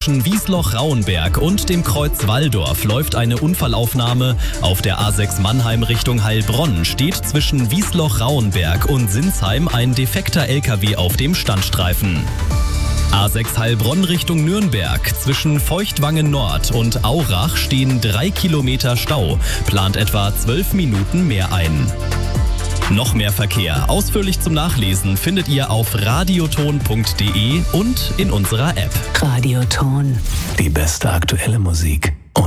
Zwischen Wiesloch-Rauenberg und dem Kreuz Walldorf läuft eine Unfallaufnahme. Auf der A6 Mannheim Richtung Heilbronn steht zwischen Wiesloch-Rauenberg und Sinsheim ein defekter LKW auf dem Standstreifen. A6 Heilbronn Richtung Nürnberg. Zwischen Feuchtwangen Nord und Aurach stehen 3 Kilometer Stau. Plant etwa 12 Minuten mehr ein. Noch mehr Verkehr. Ausführlich zum Nachlesen findet ihr auf radioton.de und in unserer App. Radioton. Die beste aktuelle Musik.